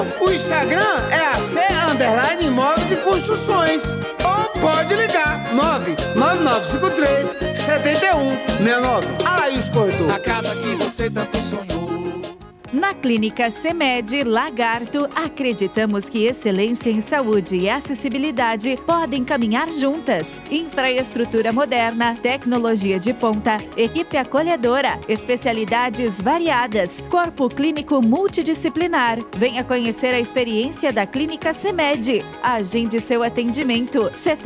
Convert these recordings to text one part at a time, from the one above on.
O Instagram é AC_Imóveis e Construções. Ou pode ligar 99953-7169. Alaís Corretor. A casa que você tanto sonhou. Na Clínica CEMED Lagarto, acreditamos que excelência em saúde e acessibilidade podem caminhar juntas. Infraestrutura moderna, tecnologia de ponta, equipe acolhedora, especialidades variadas, corpo clínico multidisciplinar. Venha conhecer a experiência da Clínica CEMED. Agende seu atendimento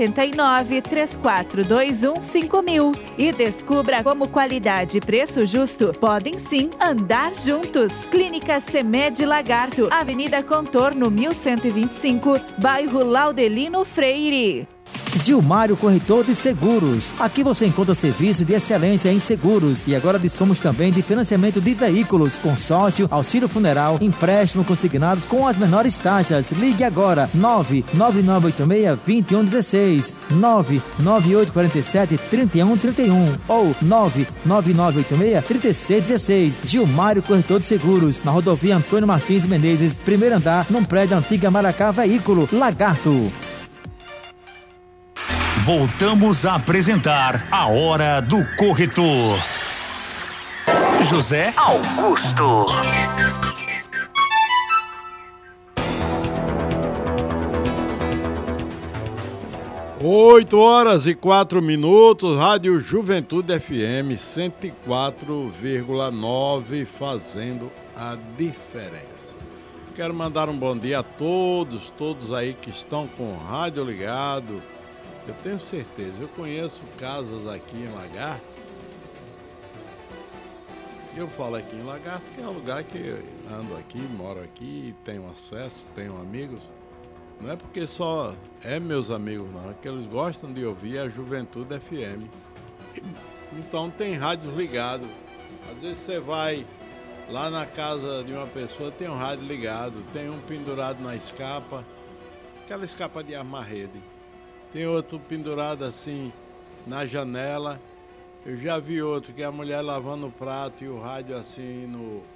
7934215000 e descubra como qualidade e preço justo podem sim andar juntos. Clínica CEMED Lagarto, Avenida Contorno 1125, bairro Laudelino Freire. Gilmário Corretor de Seguros. Aqui você encontra serviço de excelência em seguros e agora dispomos também de financiamento de veículos, consórcio, auxílio funeral, empréstimo consignados com as menores taxas. Ligue agora 99986-2116, 99847-3131 ou 99986-3616. Gilmário Corretor de Seguros, na rodovia Antônio Martins Menezes, primeiro andar, num prédio Antiga Maracá Veículo, Lagarto. Voltamos a apresentar a Hora do Corretor. José Augusto. Oito horas e 4 minutos, Rádio Juventude FM 104,9, fazendo a diferença. Quero mandar um bom dia a todos aí que estão com o rádio ligado. Eu tenho certeza, eu conheço casas aqui em Lagarto. Eu falo aqui em Lagarto porque é um lugar que eu ando aqui, moro aqui, tenho acesso, tenho amigos. Não é porque só é meus amigos não, é que eles gostam de ouvir a Juventude FM. Então tem rádios ligados. Às vezes você vai lá na casa de uma pessoa, tem um rádio ligado, tem um pendurado na escapa, aquela escapa de arma-rede. Tem outro pendurado assim na janela. Eu já vi outro que é a mulher lavando o prato e o rádio assim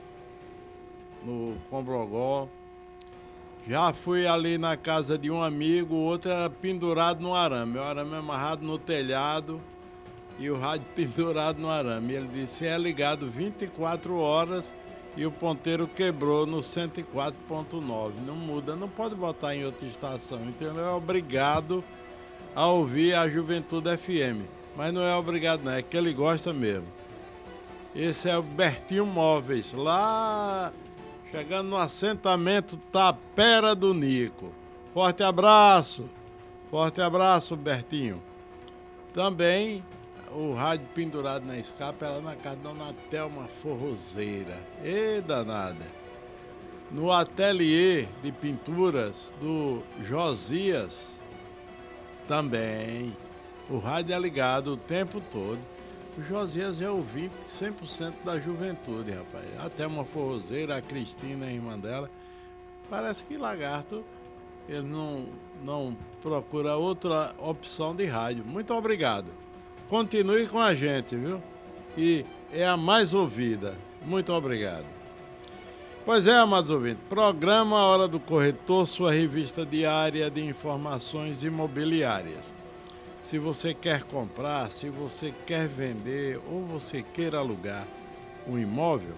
no combrogó. Já fui ali na casa de um amigo, o outro era pendurado no arame. O arame amarrado no telhado e o rádio pendurado no arame. Ele disse, é ligado 24 horas e o ponteiro quebrou no 104.9. Não muda, não pode botar em outra estação. Então ele é obrigado a ouvir a Juventude FM. Mas não é obrigado não, é que ele gosta mesmo. Esse é o Bertinho Móveis, lá chegando no assentamento Tapera do Nico. Forte abraço, Bertinho. Também o rádio pendurado na escapa é lá na casa da Dona Thelma Forrozeira. Ê, danada. No ateliê de pinturas do Josias, também. O rádio é ligado o tempo todo. O Josias é ouvinte 100% da Juventude, rapaz. Até uma forrozeira, a Cristina, a irmã dela. Parece que Lagarto, ele não procura outra opção de rádio. Muito obrigado. Continue com a gente, viu? E é a mais ouvida. Muito obrigado. Pois é, amados ouvintes, programa A Hora do Corretor, sua revista diária de informações imobiliárias. Se você quer comprar, se você quer vender ou você queira alugar um imóvel,